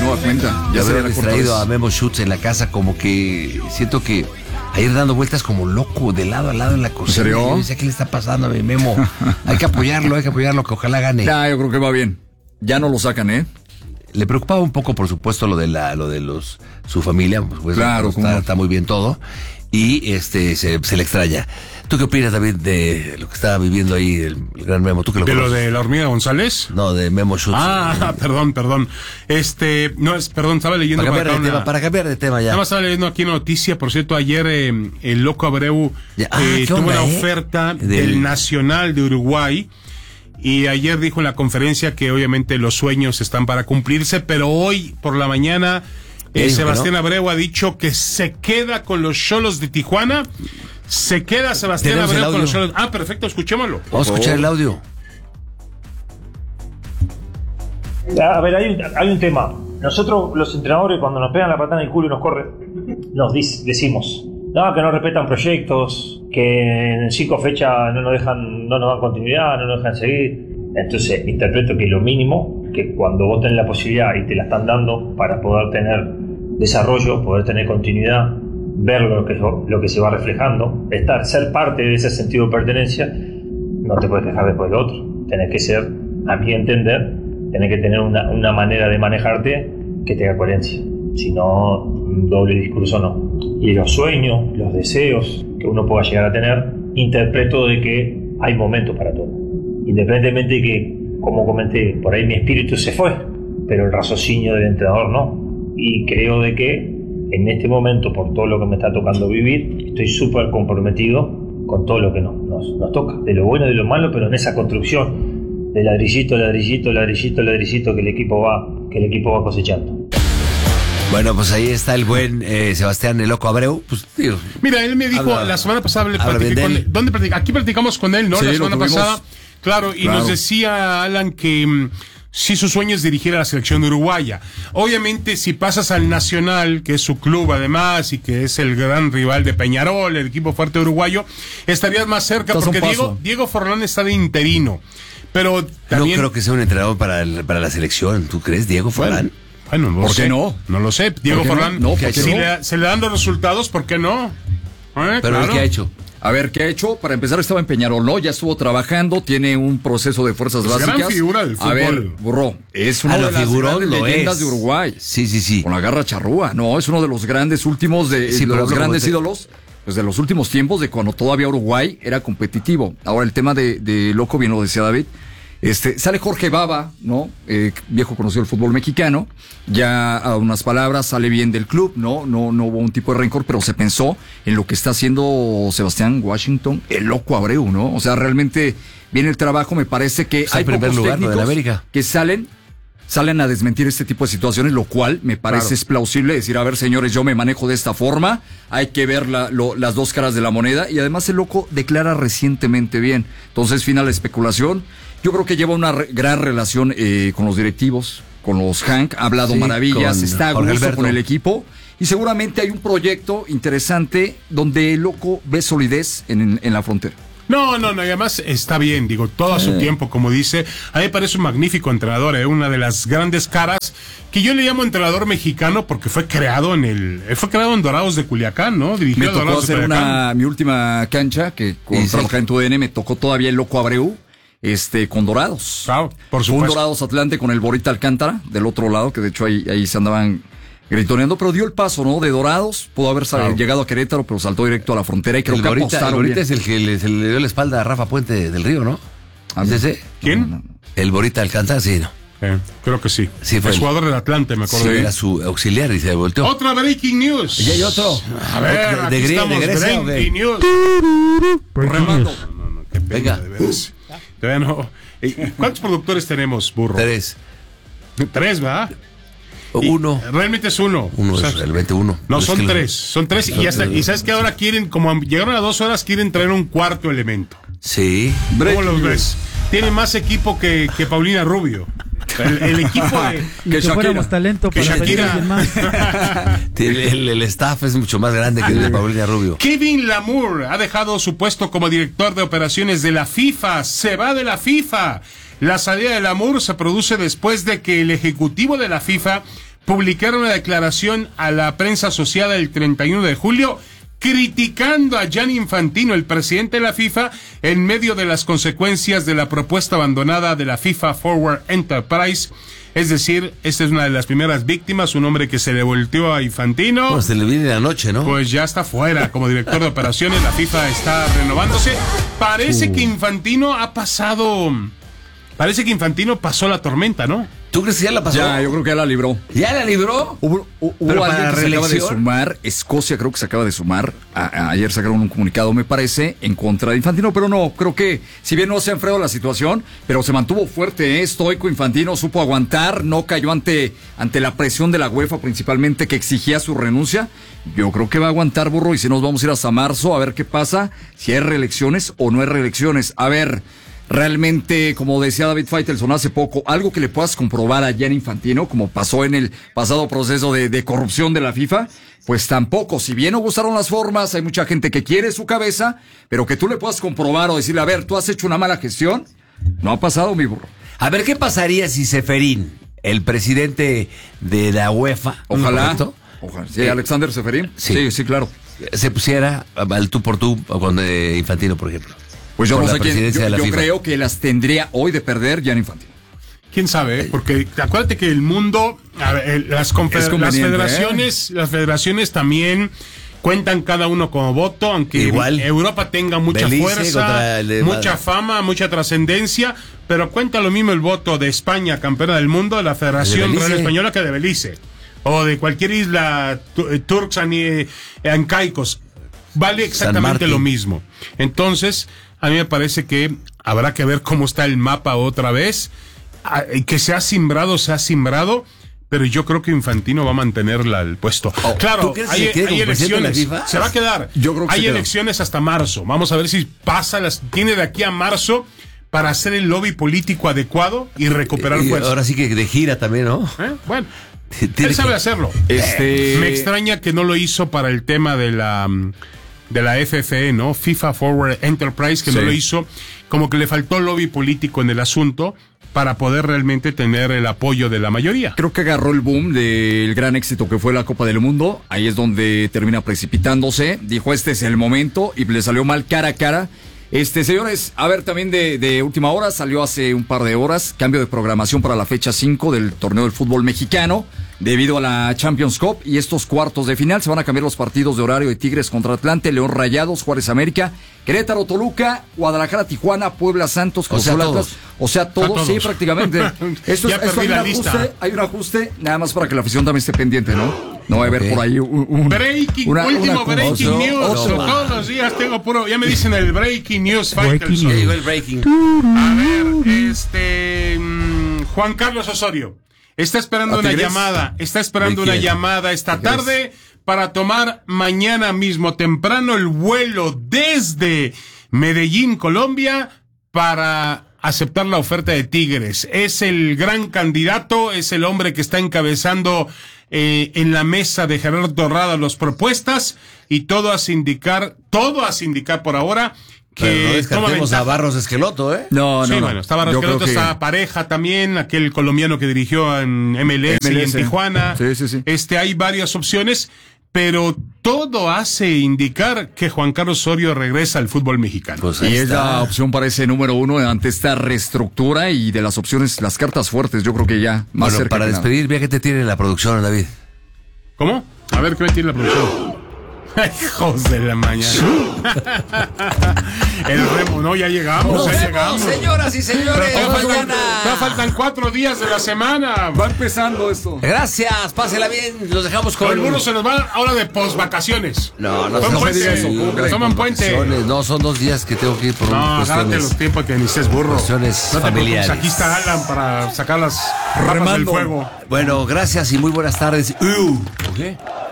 nueva cuenta. Ya se había había distraído a Memo Schutz en la casa, como que siento que ayer dando vueltas como loco de lado a lado en la cocina. ¿En serio? Yo decía, ¿qué le está pasando a mi Memo? Hay que apoyarlo, que ojalá gane. Ya, yo creo que va bien. Ya no lo sacan, ¿eh? Le preocupaba un poco, por supuesto, lo de su familia, pues claro, está muy bien todo, y se le extraña. ¿Tú qué opinas, David, de lo que estaba viviendo ahí el gran Memo? ¿Tú que lo ¿De conoces? lo de la hormiga González? No, de Memo Schutz. Perdón. Estaba leyendo para cambiar de tema ya. Nada más estaba leyendo aquí una noticia, por cierto, ayer el Loco Abreu tuvo una oferta del Nacional de Uruguay. Y ayer dijo en la conferencia que obviamente los sueños están para cumplirse, pero hoy por la mañana Sebastián Abreu ha dicho que se queda con los Xolos de Tijuana. Se queda Sebastián Abreu con los Xolos. Perfecto, escuchémoslo. Vamos a escuchar el audio. A ver, hay un tema. Nosotros, los entrenadores, cuando nos pegan la patada en el culo y nos corren, nos decimos, no, que no respetan proyectos, que en 5 fechas no nos dan continuidad, no nos dejan seguir. Entonces interpreto que lo mínimo, que cuando vos tenés la posibilidad y te la están dando para poder tener desarrollo, poder tener continuidad, ver lo que se va reflejando, ser parte de ese sentido de pertenencia, no te puedes quejar después del otro. Tenés que ser, a mi entender, tenés que tener una manera de manejarte que tenga coherencia. Si no, un doble discurso no. Y los sueños, los deseos que uno pueda llegar a tener, interpreto de que hay momentos para todo. Independientemente de que, como comenté, por ahí mi espíritu se fue, pero el raciocinio del entrenador no. Y creo de que en este momento, por todo lo que me está tocando vivir, estoy súper comprometido con todo lo que nos toca, de lo bueno y de lo malo, pero en esa construcción de ladrillito que el equipo va cosechando. Bueno, pues ahí está el buen Sebastián el Loco Abreu. Pues, tío, mira, él me dijo la semana pasada, aquí platicamos con él, ¿no? Sí, la semana pasada, claro, y nos decía Alan que sí, su sueño es dirigir a la selección uruguaya. Obviamente, si pasas al Nacional, que es su club además, y que es el gran rival de Peñarol, el equipo fuerte uruguayo, estarías más cerca, porque Diego Forlán está de interino. Pero también... No creo que sea un entrenador para la selección. ¿Tú crees, Diego Forlán? Bueno, ¿por qué no? No lo sé. Diego Forlán, si se le dan los resultados, ¿por qué no? Pero claro. ¿Qué ha hecho? A ver, ¿qué ha hecho? Para empezar, estaba en Peñarol, ¿no? Ya estuvo trabajando, tiene un proceso de fuerzas básicas. Gran figura del fútbol. A ver, Burro, es uno de las grandes leyendas de Uruguay. Sí. Con la garra charrúa, no, es uno de los grandes últimos de los grandes ídolos, pues de los últimos tiempos, de cuando todavía Uruguay era competitivo. Ahora, el tema de Loco, bien lo decía David. Sale Jorge Baba, ¿no? Viejo conocido del fútbol mexicano, ya a unas palabras, sale bien del club, no hubo un tipo de rencor, pero se pensó en lo que está haciendo Sebastián Washington, el Loco Abreu, ¿no? O sea, realmente viene el trabajo, me parece que hay pocos técnicos de América que salen a desmentir este tipo de situaciones, lo cual me parece es plausible decir, a ver, señores, yo me manejo de esta forma, hay que ver las dos caras de la moneda, y además el Loco declara recientemente bien, entonces fin a la especulación. Yo creo que lleva una gran relación con los directivos, con los Hank, ha hablado maravillas, está a gusto con el equipo, y seguramente hay un proyecto interesante donde el Loco ve solidez en la frontera. No, y además está bien, digo, todo a su tiempo, como dice. A mí me parece un magnífico entrenador, una de las grandes caras, que yo le llamo entrenador mexicano porque fue creado en Dorados de Culiacán, ¿no? Me tocó hacer mi última cancha, que con trabajar en TUDN, me tocó todavía el Loco Abreu, con Dorados. Claro, por supuesto. Un Dorados Atlante con el Borita Alcántara, del otro lado, que de hecho ahí se andaban gritoneando, pero dio el paso, ¿no? De Dorados, pudo haber llegado a Querétaro, pero saltó directo a la frontera y creo que apostaron. El Borita es el que le dio la espalda a Rafa Puente del Río, ¿no? ¿Es ese? ¿Quién? No. El Borita Alcántara, sí, ¿no? Creo que sí. Sí, fue el jugador del Atlante, me acuerdo. Sí, era su auxiliar y se volteó. Otra breaking news. Y hay otro. A ver, aquí estamos, Grecia, breaking news. Remando. No, qué pena, venga. De veras. Todavía no. ¿Cuántos productores tenemos, Burro? 3, ¿verdad? Uno. Realmente es uno. Uno, o sea, es el 21. No, son tres. Son tres. Y sabes que ahora quieren, como llegaron a 2 horas, quieren traer un cuarto elemento. Sí. ¿Cómo los ves? Tiene más equipo que Paulina Rubio. El equipo que fuéramos talento que para Shakira. pedir más. El staff es mucho más grande que el de Paulina Rubio. Kevin Lamour ha dejado su puesto como director de operaciones de la FIFA. Se va de la FIFA. La salida de Lamour se produce después de que el ejecutivo de la FIFA publicaron una declaración a la prensa asociada el 31 de julio criticando a Gianni Infantino, el presidente de la FIFA, en medio de las consecuencias de la propuesta abandonada de la FIFA Forward Enterprise. Es decir, esta es una de las primeras víctimas, un hombre que se le volteó a Infantino. Pues se le viene la noche, ¿no? Pues ya está fuera como director de operaciones, la FIFA está renovándose. Parece que Infantino pasó la tormenta, ¿no? ¿Tú crees que ya la pasó? Ya, yo creo que ya la libró. ¿Ya la libró? Hubo alguien que se acaba de sumar, Escocia creo que se acaba de sumar, ayer sacaron un comunicado, me parece, en contra de Infantino, pero no, creo que, si bien no se ha enfriado la situación, pero se mantuvo fuerte, estoico Infantino, supo aguantar, no cayó ante la presión de la UEFA principalmente, que exigía su renuncia. Yo creo que va a aguantar, burro, y si nos vamos a ir hasta marzo a ver qué pasa, si hay reelecciones o no hay reelecciones. A ver, realmente, como decía David Faitelson hace poco, algo que le puedas comprobar a Gianni Infantino, como pasó en el pasado proceso de corrupción de la FIFA, pues tampoco. Si bien no gustaron las formas, hay mucha gente que quiere su cabeza, pero que tú le puedas comprobar o decirle, a ver, tú has hecho una mala gestión, no ha pasado, mi burro. A ver, ¿qué pasaría si Ceferín, el presidente de la UEFA, ojalá, sí, Alexander Ceferín, sí, claro, se pusiera al tú por tú con Infantino, por ejemplo? Pues yo no sé quién, yo creo que las tendría hoy de perder Gianni Infantino. ¿Quién sabe? Porque acuérdate que el mundo, las federaciones también cuentan cada uno como voto, aunque igual Europa tenga mucha fuerza, mucha fama, mucha trascendencia, pero cuenta lo mismo el voto de España, campeona del mundo, de la Federación Real Española, que de Belice, o de cualquier isla Turks and Caicos. Vale exactamente lo mismo. Entonces, a mí me parece que habrá que ver cómo está el mapa otra vez. Que se ha simbrado, pero yo creo que Infantino va a mantener el puesto. Claro, hay elecciones. Se va a quedar. Yo creo que hay elecciones hasta marzo. Vamos a ver si tiene de aquí a marzo para hacer el lobby político adecuado y recuperar fuerza. Ahora sí que de gira también, ¿no? Bueno, él sabe hacerlo. Me extraña que no lo hizo para el tema de la FFE, ¿no? FIFA Forward Enterprise, que no lo hizo, como que le faltó lobby político en el asunto para poder realmente tener el apoyo de la mayoría. Creo que agarró el boom del gran éxito que fue la Copa del Mundo, ahí es donde termina precipitándose, dijo este es el momento y le salió mal cara a cara. Señores, a ver, también de última hora, salió hace un par de horas, cambio de programación para la fecha 5 del torneo del fútbol mexicano, debido a la Champions Cup y estos cuartos de final. Se van a cambiar los partidos de horario de Tigres contra Atlante, León Rayados, Juárez América, Querétaro Toluca, Guadalajara Tijuana, Puebla Santos, Cruz Azul Atlas. O sea, todos, sí, prácticamente. Esto hay un ajuste, nada más para que la afición también esté pendiente, ¿no? No va a haber por ahí último breaking news. Todos los días tengo ya me dicen el breaking news. El breaking. A ver, Juan Carlos Osorio está esperando una llamada. Está esperando una llamada esta tarde para tomar mañana mismo temprano el vuelo desde Medellín, Colombia, para aceptar la oferta de Tigres. Es el gran candidato, es el hombre que está encabezando en la mesa de Gerardo Rada las propuestas, y todo hace indicar por ahora que no descartemos a Barros Esqueloto, ¿eh? No. Bueno, está Barros Esqueloto, está Pareja también, aquel colombiano que dirigió en MLS. Y en Tijuana. Sí. Hay varias opciones, pero todo hace indicar que Juan Carlos Osorio regresa al fútbol mexicano. Pues y es la opción para ese número uno ante esta reestructura, y de las opciones, las cartas fuertes, yo creo que ya más cerca. Para despedir, vea que te tiene la producción, David. ¿Cómo? A ver, ¿qué me tiene la producción? Hijos de la mañana. El remo, ¿no? Ya llegamos. Señoras y señores. Ya faltan 4 días de la semana. Va empezando esto. Gracias, pásela bien. Los dejamos con. El burro se nos va ahora de posvacaciones. No me diga eso. Toman puente. No, son 2 días que tengo que ir por cuestiones. Los tiempos que ni estés burro. Cuestiones familiares. Aquí está Alan para sacar las ramas del fuego. Bueno, gracias y muy buenas tardes. ¿Qué?